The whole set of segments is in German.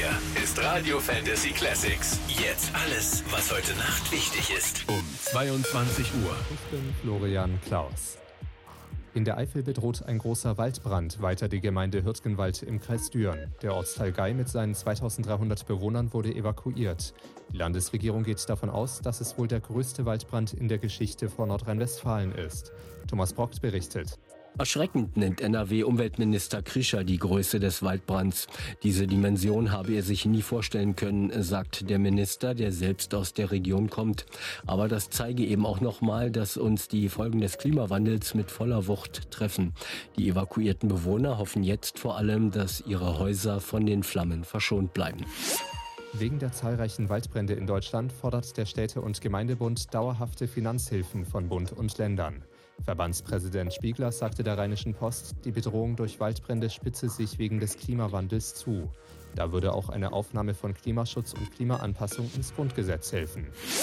Hier ist Radio Fantasy Classics. Jetzt alles, was heute Nacht wichtig ist. Um 22 Uhr. Ich bin Florian Klaus. In der Eifel bedroht ein großer Waldbrand weiter die Gemeinde Hürtgenwald im Kreis Düren. Der Ortsteil Gei mit seinen 2300 Bewohnern wurde evakuiert. Die Landesregierung geht davon aus, dass es wohl der größte Waldbrand in der Geschichte von Nordrhein-Westfalen ist. Thomas Brockt berichtet. Erschreckend nennt NRW-Umweltminister Krischer die Größe des Waldbrands. Diese Dimension habe er sich nie vorstellen können, sagt der Minister, der selbst aus der Region kommt. Aber das zeige eben auch nochmal, dass uns die Folgen des Klimawandels mit voller Wucht treffen. Die evakuierten Bewohner hoffen jetzt vor allem, dass ihre Häuser von den Flammen verschont bleiben. Wegen der zahlreichen Waldbrände in Deutschland fordert der Städte- und Gemeindebund dauerhafte Finanzhilfen von Bund und Ländern. Verbandspräsident Spiegler sagte der Rheinischen Post, die Bedrohung durch Waldbrände spitze sich wegen des Klimawandels zu. Da würde auch eine Aufnahme von Klimaschutz und Klimaanpassung ins Grundgesetz helfen.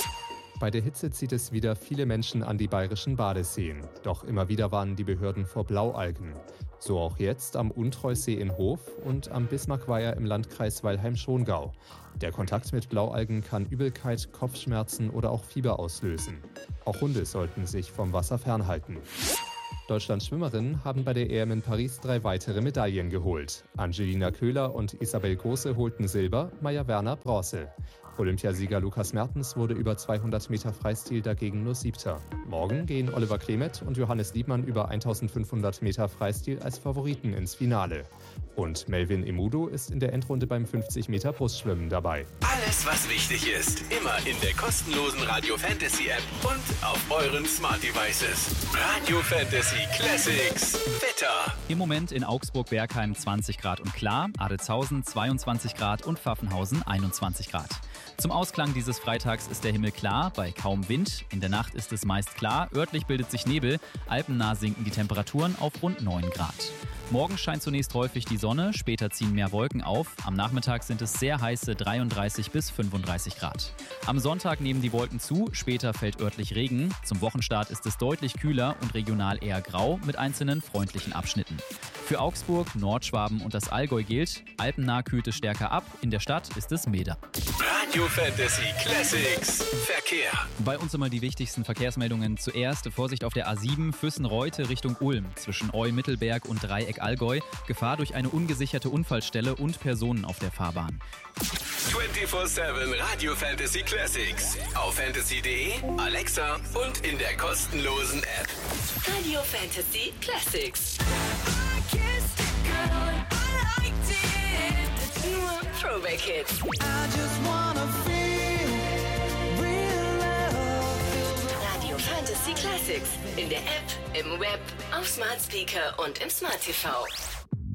Bei der Hitze zieht es wieder viele Menschen an die bayerischen Badeseen. Doch immer wieder warnen die Behörden vor Blaualgen. So auch jetzt am Untreusee in Hof und am Bismarckweiher im Landkreis Weilheim-Schongau. Der Kontakt mit Blaualgen kann Übelkeit, Kopfschmerzen oder auch Fieber auslösen. Auch Hunde sollten sich vom Wasser fernhalten. Deutschlands Schwimmerinnen haben bei der EM in Paris 3 weitere Medaillen geholt. Angelina Köhler und Isabel Große holten Silber, Maja Werner Bronze. Olympiasieger Lukas Mertens wurde über 200 Meter Freistil dagegen nur Siebter. Morgen gehen Oliver Klemet und Johannes Liebmann über 1500 Meter Freistil als Favoriten ins Finale. Und Melvin Emudu ist in der Endrunde beim 50 Meter Brustschwimmen dabei. Alles, was wichtig ist, immer in der kostenlosen Radio Fantasy App und auf euren Smart Devices. Radio Fantasy Classics. Wetter. Im Moment in Augsburg-Bergheim 20 Grad und klar, Adelzhausen 22 Grad und Pfaffenhausen 21 Grad. Zum Ausklang dieses Freitags ist der Himmel klar, bei kaum Wind. In der Nacht ist es meist klar, örtlich bildet sich Nebel. Alpennah sinken die Temperaturen auf rund 9 Grad. Morgen scheint zunächst häufig die Sonne, später ziehen mehr Wolken auf. Am Nachmittag sind es sehr heiße 33 bis 35 Grad. Am Sonntag nehmen die Wolken zu, später fällt örtlich Regen. Zum Wochenstart ist es deutlich kühler und regional eher grau mit einzelnen freundlichen Abschnitten. Für Augsburg, Nordschwaben und das Allgäu gilt, alpennah kühlt es stärker ab, in der Stadt ist es milder. Radio Fantasy Classics. Verkehr. Bei uns immer die wichtigsten Verkehrsmeldungen. Zuerst Vorsicht auf der A7 Füssen-Reute Richtung Ulm zwischen Eu-Mittelberg und Dreieck Allgäu. Gefahr durch eine ungesicherte Unfallstelle und Personen auf der Fahrbahn. 24/7 Radio Fantasy Classics. Auf fantasy.de, Alexa und in der kostenlosen App. Radio Fantasy Classics. Nur Throwback Hits. Radio Fantasy Classics. In der App, im Web, auf Smart Speaker und im Smart TV.